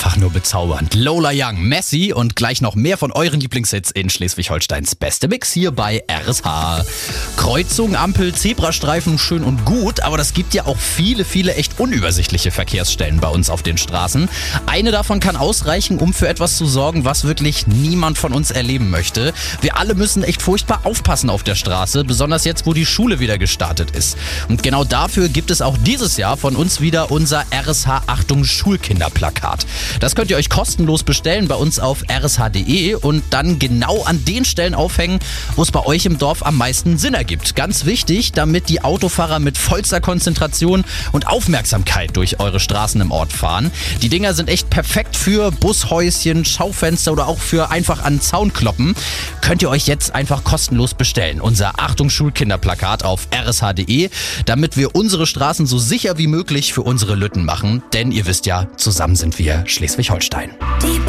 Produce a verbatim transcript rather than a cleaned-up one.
einfach nur bezaubernd. Lola Young, Messi und gleich noch mehr von euren Lieblingshits in Schleswig-Holsteins beste Mix hier bei R S H. Kreuzung, Ampel, Zebrastreifen, schön und gut, aber das gibt ja auch viele, viele echt unübersichtliche Verkehrsstellen bei uns auf den Straßen. Eine davon kann ausreichen, um für etwas zu sorgen, was wirklich niemand von uns erleben möchte. Wir alle müssen echt furchtbar aufpassen auf der Straße, besonders jetzt, wo die Schule wieder gestartet ist. Und genau dafür gibt es auch dieses Jahr von uns wieder unser R S H Achtung Schulkinderplakat. Das könnt ihr euch kostenlos bestellen bei uns auf r s h punkt d e und dann genau an den Stellen aufhängen, wo es bei euch im Dorf am meisten Sinn ergibt. Ganz wichtig, damit die Autofahrer mit vollster Konzentration und Aufmerksamkeit durch eure Straßen im Ort fahren. Die Dinger sind echt perfekt für Bushäuschen, Schaufenster oder auch für einfach an Zaun kloppen. Könnt ihr euch jetzt einfach kostenlos bestellen. Unser Achtung Schulkinderplakat auf r s h punkt d e, damit wir unsere Straßen so sicher wie möglich für unsere Lütten machen. Denn ihr wisst ja, zusammen sind wir Schleswig-Holstein. Die